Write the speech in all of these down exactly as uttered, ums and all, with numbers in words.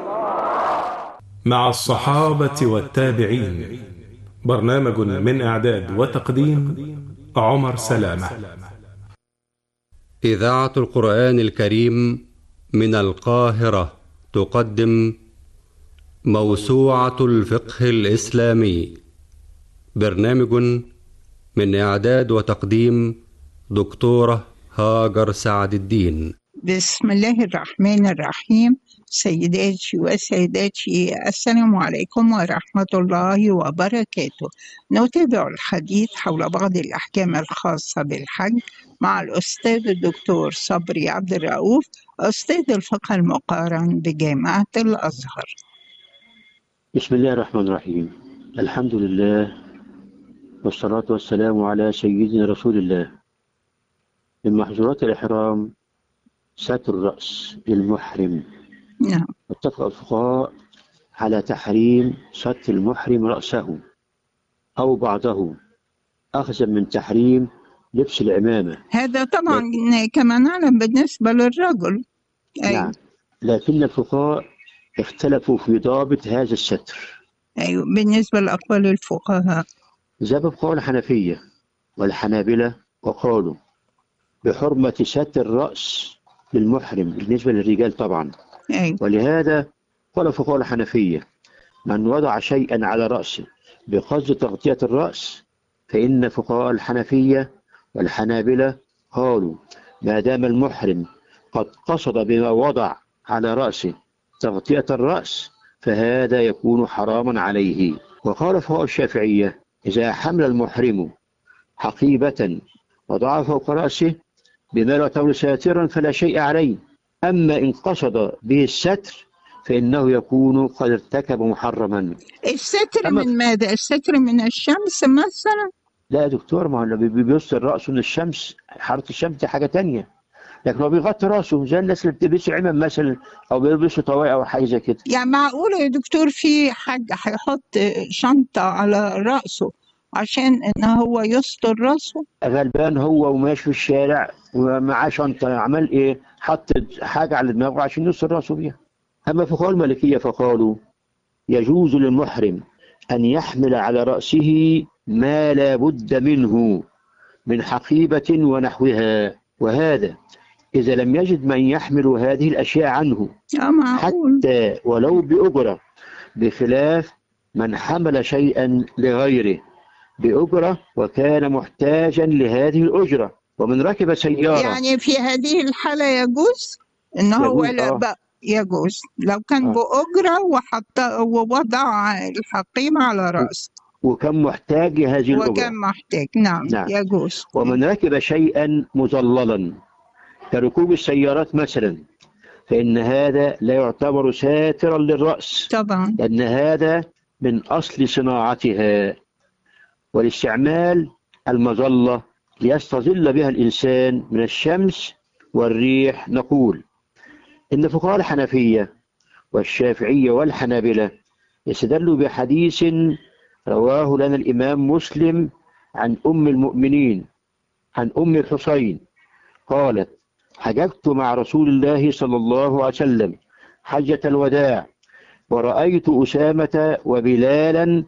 مع الصحابة والتابعين، برنامج من إعداد وتقديم عمر سلامة. إذاعة القرآن الكريم من القاهرة تقدم موسوعة الفقه الإسلامي، برنامج من إعداد وتقديم دكتورة هاجر سعد الدين. بسم الله الرحمن الرحيم. سيداتي وسادتي، السلام عليكم ورحمة الله وبركاته. نتابع الحديث حول بعض الأحكام الخاصة بالحج مع الأستاذ الدكتور صبري عبد الرؤوف، أستاذ الفقه المقارن بجامعة الأزهر. بسم الله الرحمن الرحيم. الحمد لله والصلاة والسلام على سيدنا رسول الله. من محظورات الإحرام ستر الرأس للمحرم. نعم. اتفق الفقهاء على تحريم ستر المحرم رأسه أو بعضه، أخذا من تحريم لبس العمامة. هذا طبعا كما نعلم بالنسبة للرجل. أيوة. نعم، لكن الفقهاء اختلفوا في ضابط هذا الستر. أيوة، بالنسبة لأقوال الفقهاء ذهب فقهاء الحنفية والحنابلة وقالوا بحرمة ستر الرأس للمحرم بالنسبة للرجال طبعا. أيوة. ولهذا قال فقهاء الحنفية من وضع شيئا على رأسه بقصد تغطية الرأس، فإن فقهاء الحنفية والحنابلة قالوا ما دام المحرم قد قصد بما وضع على رأسه تغطية الرأس فهذا يكون حراما عليه. وقال فقهاء الشافعية إذا حمل المحرم حقيبة وضعها فوق رأسه بما لا يعتبر ساترا فلا شيء عليه، أما إن قصد به الستر فإنه يكون قد ارتكب محرما. الستر من ماذا؟ الستر من الشمس مثلا؟ لا يا دكتور، ما هو اللي بيستر رأسه من الشمس، حرارة الشمس دي حاجة تانية، لكن هو بيغطي رأسه زي الناس اللي بتلبس عمام مثلا أو بيلبسوا طواقي أو حاجة زي كده. يعني معقول يا دكتور في حد هيحط شنطة على رأسه عشان إن هو يستر رأسه؟ غلبان هو وماشي في الشارع ومعاه شنطة، عمل إيه؟ حط حاجة على دماغه عشان يستر رأسه بيها. أما فقهاء المالكية فقالوا يجوز للمحرم أن يحمل على رأسه ما لا بد منه من حقيبة ونحوها، وهذا إذا لم يجد من يحمل هذه الأشياء عنه حتى ولو بأجرة، بخلاف من حمل شيئا لغيره بأجرة وكان محتاجا لهذه الأجرة ومن ركب سيارة. يعني في هذه الحالة يجوز إن هو لا يجوز لو كان آه. بأجرة وحط ووضع الحقيبة على رأسه وكان محتاج لهذه الأجرة وكان محتاج. نعم. نعم يجوز. ومن ركب شيئا مظللا كركوب السيارات مثلا فإن هذا لا يعتبر ساترا للرأس طبعا، لأن هذا من أصل صناعتها، والاستعمال المظلة ليستظل بها الإنسان من الشمس والريح. نقول إن فقهاء الحنفية والشافعية والحنابلة يستدلوا بحديث رواه لنا الإمام مسلم عن أم المؤمنين عن أم الحسين قالت حججت مع رسول الله صلى الله عليه وسلم حجة الوداع ورأيت أسامة وبلالا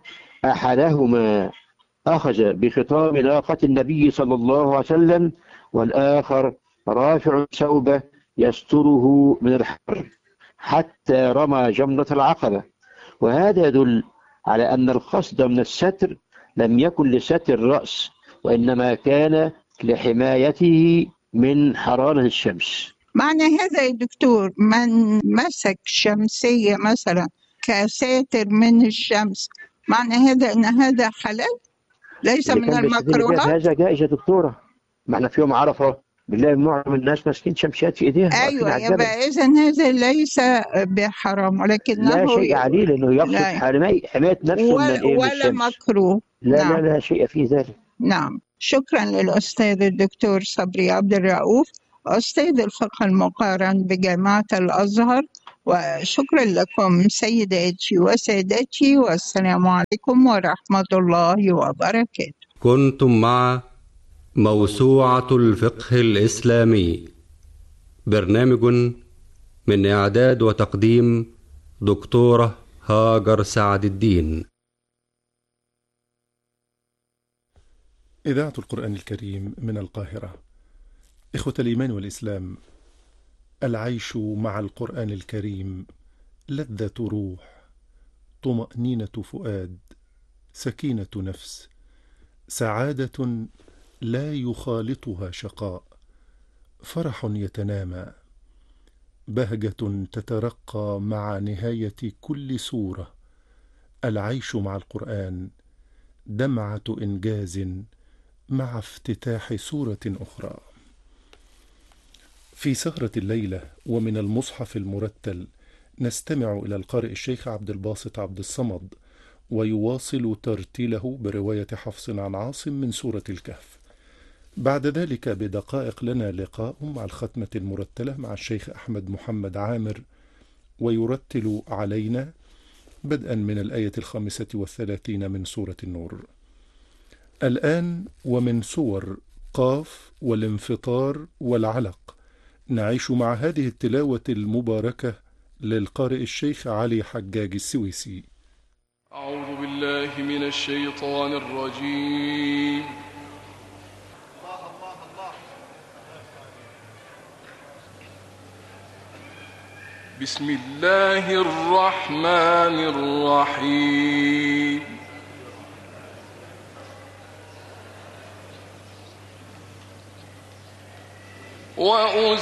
أحدهما أخذ بخطام ناقة النبي صلى الله عليه وسلم والآخر رافع ثوبه يستره من الحر حتى رمى جمرة العقبة. وهذا يدل على أن القصد من الستر لم يكن لستر الرأس وإنما كان لحمايته من حرارة الشمس. معنى هذا يا دكتور من مسك شمسية مثلا كساتر من الشمس، معنى هذا أن هذا حلال ليس من المكروهات؟ هذا جائز يا دكتورة. معنى في يوم عرفة بالله معظم الناس ماسكين شمسيات في ايديها. ايوه يبقى اذا هذا ليس بحرام ولكنه لا شيء عليه لانه يقصد حماية نفسه ولا, من الايه ولا مكروه. لا. نعم. لا لا شيء في ذلك. نعم. شكرا للأستاذ الدكتور صبري عبد الرؤوف، أستاذ الفقه المقارن بجامعة الأزهر، وشكرا لكم سيداتي وسادتي، والسلام عليكم ورحمة الله وبركاته. كنتم مع موسوعة الفقه الإسلامي، برنامج من إعداد وتقديم دكتورة هاجر سعد الدين. إذاعة القرآن الكريم من القاهرة. إخوة الإيمان والإسلام، العيش مع القرآن الكريم لذة روح، طمأنينة فؤاد، سكينة نفس، سعادة لا يخالطها شقاء، فرح يتنامى، بهجة تترقى مع نهاية كل سورة. العيش مع القرآن دمعة إنجاز مع افتتاح سورة أخرى. في سهرة الليلة ومن المصحف المرتل نستمع إلى القارئ الشيخ عبد الباسط عبد الصمد، ويواصل ترتيله برواية حفص عن عاصم من سورة الكهف. بعد ذلك بدقائق لنا لقاء مع الختمة المرتلة مع الشيخ أحمد محمد عامر، ويرتل علينا بدءا من الآية الخامسة والثلاثين من سورة النور. الآن ومن سور قاف والانفطار والعلق نعيش مع هذه التلاوة المباركة للقارئ الشيخ علي حجاج السويسي. أعوذ بالله من الشيطان الرجيم. بسم الله الرحمن الرحيم. وأز